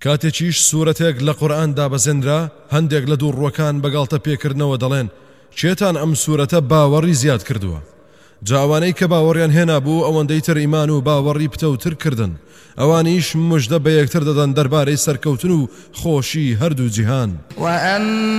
کاتێکیش سوورەتێک لە قورئان دابەزێنرا هەندێک لە دووڕوەکان بەگاڵتە پێکردنەوە دەڵێن چێتان ئەم سوورەتە باوەڕی زیاد کردووە جاوانەی کە باوەڕیان هێنا بوو ئەوەندەی تر ئیمان و باوەڕی پتەوتر کردن ئەوانیش مژدە بە یەکتر دەدەن دەربارەی سەرکەوتن و خۆشی هەردوو جیهان